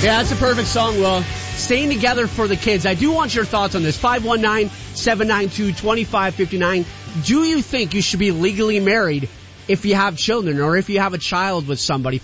Yeah, that's a perfect song, Will. Staying together for the kids. I do want your thoughts on this. 519-792-2559. Do you think you should be legally married if you have children or if you have a child with somebody?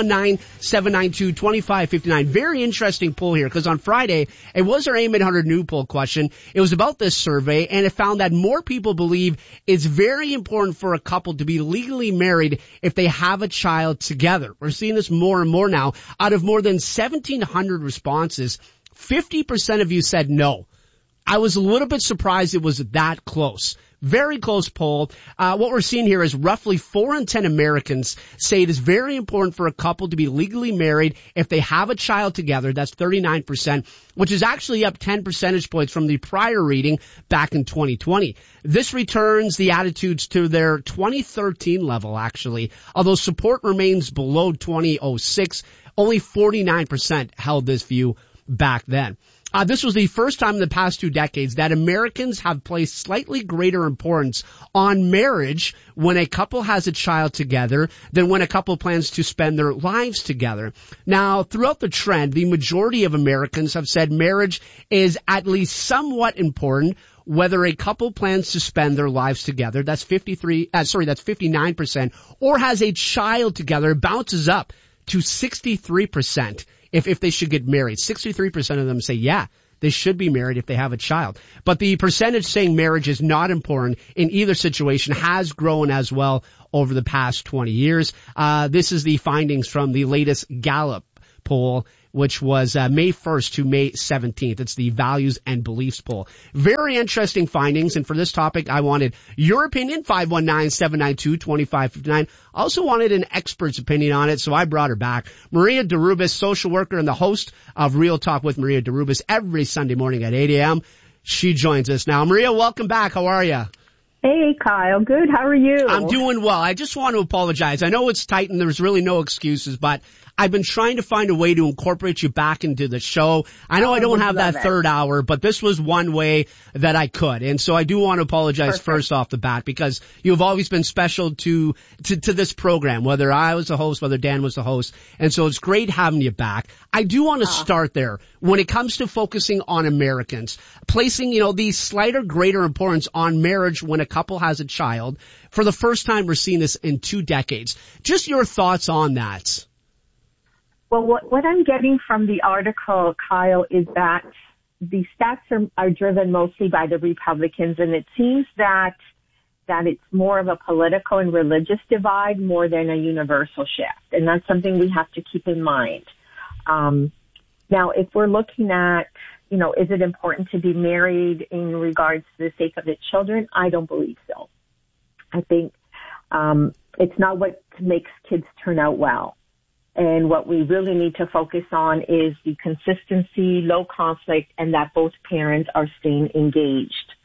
519-792-2559. Very interesting poll here, because on Friday, it was our AM 800 New poll question. It was about this survey, and it found that more people believe it's very important for a couple to be legally married if they have a child together. We're seeing this more and more now. Out of more than 1,700 responses, 50% of you said no. I was a little bit surprised it was that close. Very close poll. What we're seeing here is roughly 4 in 10 Americans say it is very important for a couple to be legally married if they have a child together. That's 39%, which is actually up 10 percentage points from the prior reading back in 2020. This returns the attitudes to their 2013 level, actually. Although support remains below 2006, only 49% held this view back then. This was the first time in the past 2 decades that Americans have placed slightly greater importance on marriage when a couple has a child together than when a couple plans to spend their lives together. Now, throughout the trend, the majority of Americans have said marriage is at least somewhat important whether a couple plans to spend their lives together. That's 59%, or has a child together. It bounces up to 63%. If they should get married. 63% of them say, yeah, they should be married if they have a child. But the percentage saying marriage is not important in either situation has grown as well over the past 20 years. This is the findings from the latest Gallup poll, which was May 1st to May 17th. It's the Values and Beliefs poll. Very interesting findings. And for this topic, I wanted your opinion, 519-792-2559. I also wanted an expert's opinion on it, so I brought her back. Maria Derubis, social worker and the host of Real Talk with Maria Derubis every Sunday morning at 8 a.m. She joins us now. Maria, welcome back. How are you? Hey, Kyle. Good. How are you? I'm doing well. I just want to apologize. I know it's tight and there's really no excuses, but I've been trying to find a way to incorporate you back into the show. I know I don't have that third hour, but this was one way that I could. And so I do want to apologize first off the bat, because you've always been special to this program, whether I was the host, whether Dan was the host. And so it's great having you back. I do want to start there. When it comes to focusing on Americans, placing, the slighter greater importance on marriage when a couple has a child. For the first time, we're seeing this in 2 decades. Just your thoughts on that. Well, what I'm getting from the article, Kyle, is that the stats are driven mostly by the Republicans, and it seems that it's more of a political and religious divide more than a universal shift, and that's something we have to keep in mind. Now, if we're looking at, is it important to be married in regards to the sake of the children? I don't believe so. I think it's not what makes kids turn out well. And what we really need to focus on is the consistency, low conflict, and that both parents are staying engaged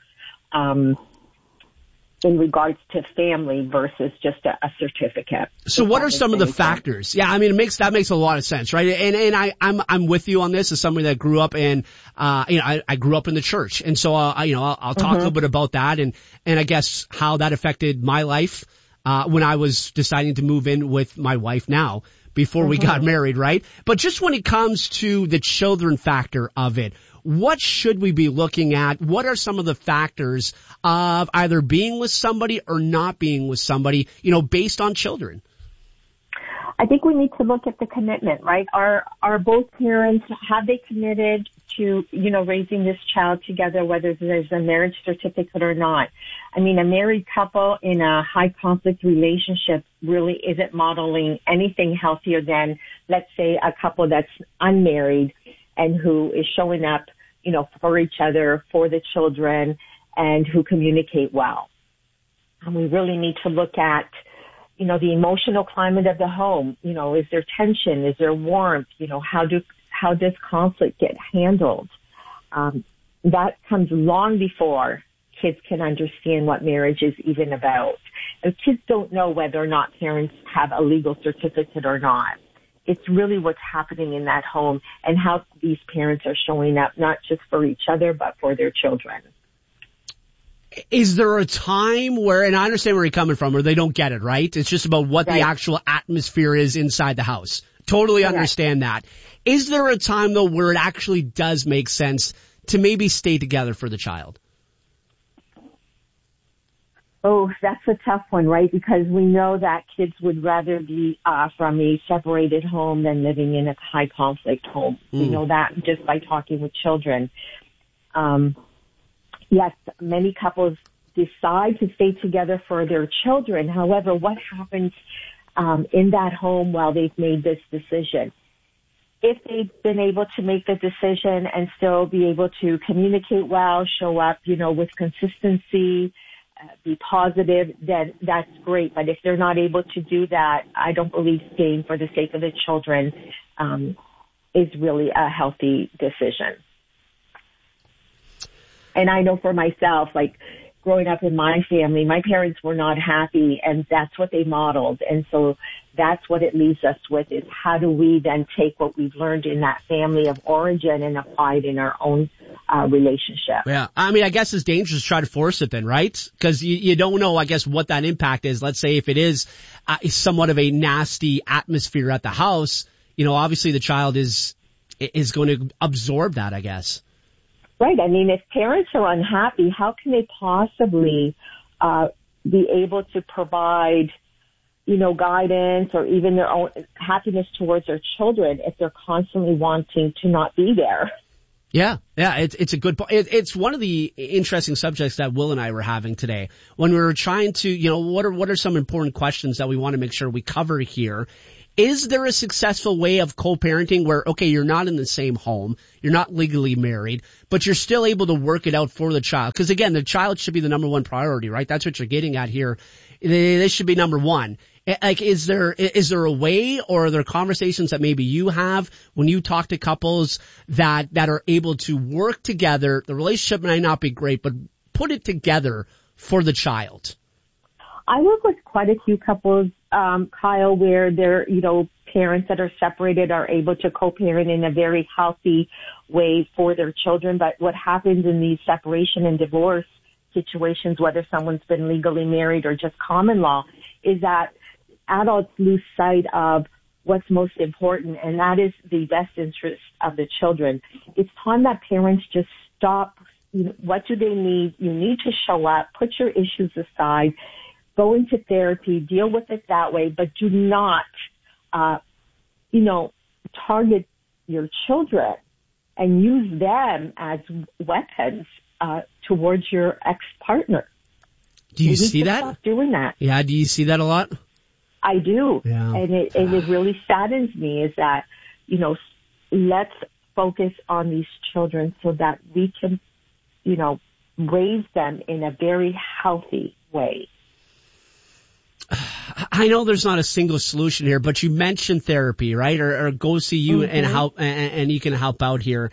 in regards to family versus just a certificate. So what are some of the factors? Yeah, I mean, that makes a lot of sense, right? And I'm with you on this as somebody that grew up in, I grew up in the church. And so, I'll talk a little bit about that and I guess how that affected my life, when I was deciding to move in with my wife now, before we got married, right? But just when it comes to the children factor of it, what should we be looking at? What are some of the factors of either being with somebody or not being with somebody, based on children? I think we need to look at the commitment, right? Are both parents, have they committed to, raising this child together, whether there's a marriage certificate or not? I mean, a married couple in a high conflict relationship really isn't modeling anything healthier than, let's say, a couple that's unmarried and who is showing up, for each other, for the children, and who communicate well. And we really need to look at, the emotional climate of the home. Is there tension? Is there warmth? How does conflict get handled? That comes long before kids can understand what marriage is even about. And kids don't know whether or not parents have a legal certificate or not. It's really what's happening in that home and how these parents are showing up, not just for each other, but for their children. Is there a time where, and I understand where you're coming from, where they don't get it, right? It's just about what the actual atmosphere is inside the house. Totally understand that. Is there a time, though, where it actually does make sense to maybe stay together for the child? Oh, that's a tough one, right? Because we know that kids would rather be from a separated home than living in a high conflict home. We know that just by talking with children. Yes, many couples decide to stay together for their children. However, what happens in that home while they've made this decision? If they've been able to make the decision and still be able to communicate well, show up, with consistency, be positive, then that's great. But if they're not able to do that, I don't believe staying for the sake of the children is really a healthy decision. And I know for myself, growing up in my family, my parents were not happy, and that's what they modeled. And so that's what it leaves us with, is how do we then take what we've learned in that family of origin and apply it in our own relationship. Yeah. I mean, I guess it's dangerous to try to force it then, right? Because you don't know, I guess, what that impact is. Let's say if it is somewhat of a nasty atmosphere at the house, obviously the child is going to absorb that, I guess. Right. I mean, if parents are unhappy, how can they possibly be able to provide, guidance or even their own happiness towards their children if they're constantly wanting to not be there? Yeah, it's a good point. It's one of the interesting subjects that Will and I were having today when we were trying to, what are some important questions that we want to make sure we cover here. Is there a successful way of co-parenting where, okay, you're not in the same home, you're not legally married, but you're still able to work it out for the child? Because again, the child should be the number one priority, right? That's what you're getting at here. This should be number one. Is there a way, or are there conversations that maybe you have when you talk to couples that are able to work together? The relationship may not be great, but put it together for the child. I work with quite a few couples, Kyle, where they're, parents that are separated are able to co-parent in a very healthy way for their children. But what happens in these separation and divorce situations, whether someone's been legally married or just common law, is that adults lose sight of what's most important, and that is the best interest of the children. It's time that parents just stop. What do they need? You need to show up, put your issues aside, go into therapy, deal with it that way, but do not, target your children and use them as weapons towards your ex-partner. Do you see that? Stop doing that. Yeah, do you see that a lot? I do. Yeah. And it really saddens me is that, let's focus on these children so that we can, raise them in a very healthy way. I know there's not a single solution here, but you mentioned therapy, right? Or go see you and help, and you can help out here.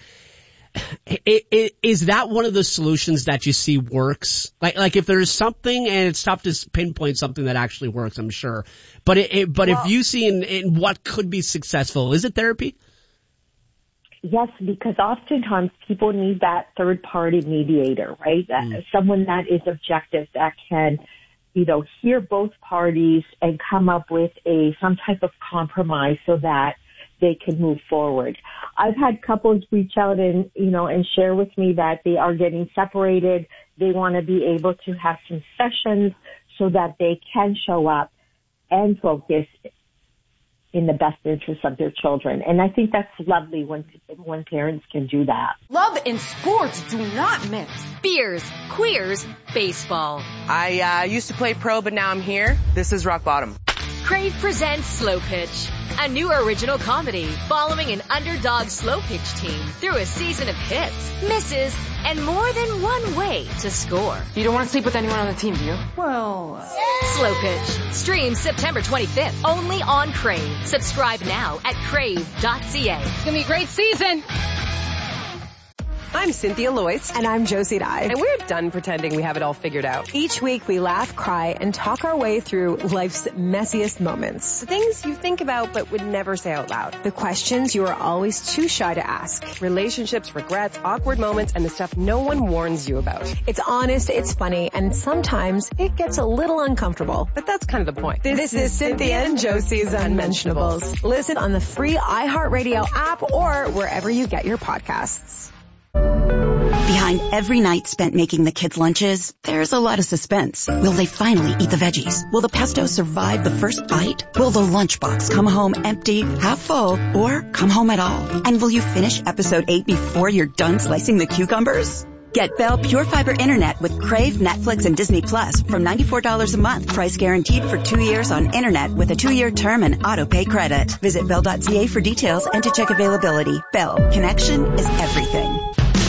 Is that one of the solutions that you see works? Like if there's something, and it's tough to pinpoint something that actually works, I'm sure. But if you see in what could be successful, is it therapy? Yes, because oftentimes people need that third party mediator, right? Someone that is objective, that can, hear both parties and come up with some type of compromise so that they can move forward. I've had couples reach out and share with me that they are getting separated. They want to be able to have some sessions so that they can show up and focus in the best interest of their children. And I think that's lovely when parents can do that. Love and sports do not mix. Beers, queers, baseball. I used to play pro, but now I'm here. This is rock bottom. Crave presents Slow Pitch, a new original comedy following an underdog slow pitch team through a season of hits, misses, and more than one way to score. You don't want to sleep with anyone on the team, do you? Well... Slow Pitch. Stream September 25th, only on Crave. Subscribe now at crave.ca. It's going to be a great season. I'm Cynthia Loyce. And I'm Josie Dye. And we're done pretending we have it all figured out. Each week we laugh, cry, and talk our way through life's messiest moments. The things you think about but would never say out loud. The questions you are always too shy to ask. Relationships, regrets, awkward moments, and the stuff no one warns you about. It's honest, it's funny, and sometimes it gets a little uncomfortable. But that's kind of the point. This is Cynthia and Josie's Unmentionables. Listen on the free iHeartRadio app or wherever you get your podcasts. Behind every night spent making the kids' lunches, there's a lot of suspense. Will they finally eat the veggies? Will the pesto survive the first bite? Will the lunchbox come home empty, half full, or come home at all? And will you finish episode 8 before you're done slicing the cucumbers? Get Bell Pure Fiber Internet with Crave, Netflix, and Disney Plus from $94 a month. Price guaranteed for 2 years on Internet with a 2-year term and auto-pay credit. Visit Bell.ca for details and to check availability. Bell, connection is everything.